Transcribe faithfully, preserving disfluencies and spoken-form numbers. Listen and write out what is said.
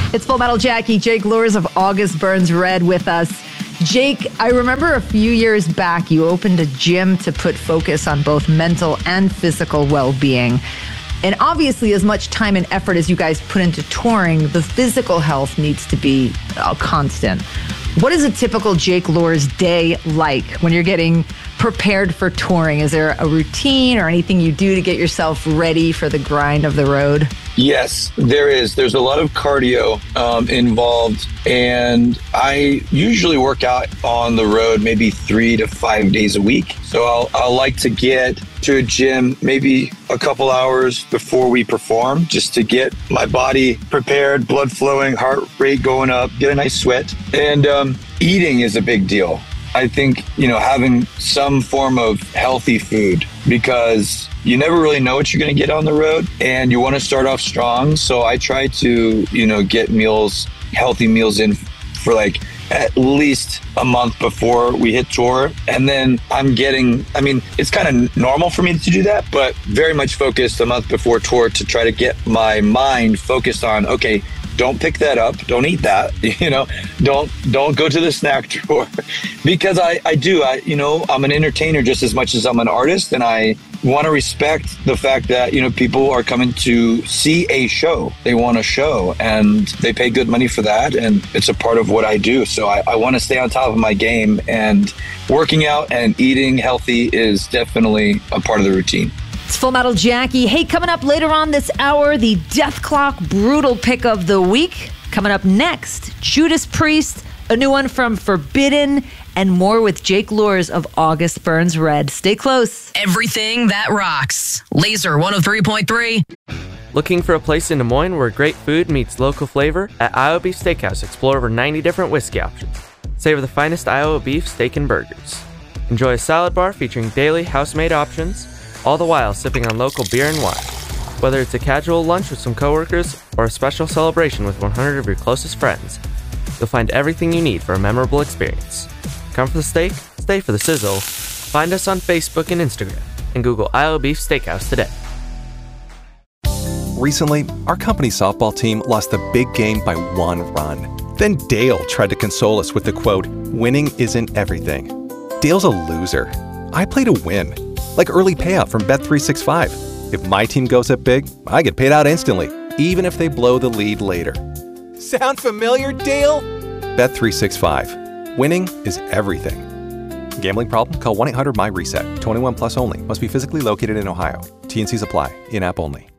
It's Full Metal Jackie, Jake Luhrs of August Burns Red with us. Jake, I remember a few years back you opened a gym to put focus on both mental and physical well-being. And obviously, as much time and effort as you guys put into touring, the physical health needs to be uh, constant. What is a typical Jake Luhrs day like when you're getting prepared for touring? Is there a routine or anything you do to get yourself ready for the grind of the road? Yes, there is. There's a lot of cardio um, involved, and I usually work out on the road maybe three to five days a week. So I'll, I'll like to get to a gym maybe a couple hours before we perform, just to get my body prepared, blood flowing, heart rate going up, get a nice sweat. And um, eating is a big deal. I think, you know, having some form of healthy food, because you never really know what you're going to get on the road, and you want to start off strong. So I try to, you know, get meals, healthy meals in for like at least a month before we hit tour. And then I'm getting, I mean, it's kind of normal for me to do that, but very much focused a month before tour to try to get my mind focused on, okay, don't pick that up. Don't eat that. You know, don't don't go to the snack drawer, because I I do. I you know I'm an entertainer just as much as I'm an artist, and I want to respect the fact that you know people are coming to see a show. They want a show, and they pay good money for that, and it's a part of what I do. So I, I want to stay on top of my game, and working out and eating healthy is definitely a part of the routine. It's Full Metal Jackie. Hey, coming up later on this hour, the Death Clock Brutal Pick of the Week. Coming up next, Judas Priest, a new one from Forbidden, and more with Jake Luhrs of August Burns Red. Stay close. Everything that rocks. Laser one oh three point three. Looking for a place in Des Moines where great food meets local flavor? At Iowa Beef Steakhouse, explore over ninety different whiskey options. Savor the finest Iowa beef, steak, and burgers. Enjoy a salad bar featuring daily house-made options, all the while sipping on local beer and wine. Whether it's a casual lunch with some coworkers or a special celebration with one hundred of your closest friends, you'll find everything you need for a memorable experience. Come for the steak, stay for the sizzle. Find us on Facebook and Instagram, and Google Iowa Beef Steakhouse today. Recently, our company softball team lost the big game by one run. Then Dale tried to console us with the quote, "Winning isn't everything." Dale's a loser. I play to win. Like early payout from Bet three sixty-five. If my team goes up big, I get paid out instantly, even if they blow the lead later. Sound familiar, Dale? Bet three sixty-five. Winning is everything. Gambling problem? Call one eight hundred M Y RESET. twenty-one plus only. Must be physically located in Ohio. T N Cs apply. In-app only.